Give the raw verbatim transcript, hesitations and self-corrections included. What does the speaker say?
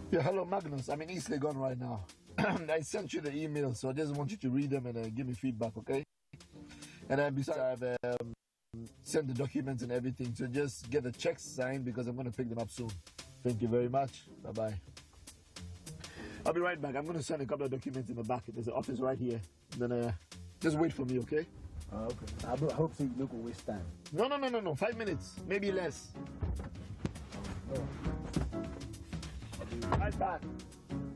Yeah, hello Magnus. I'm in East Legon right now. I sent you the email, so I just want you to read them and uh, give me feedback, okay? And then besides, I've um, sent the documents and everything, so just get the checks signed because I'm going to pick them up soon. Thank you very much. Bye-bye. I'll be right back. I'm going to send a couple of documents in the back. There's an office right here. Then uh, just wait for me, okay? Oh, okay. I hope so you look will waste time. No, no, no, no, no. Five minutes, maybe less. Oh. I'll be right back.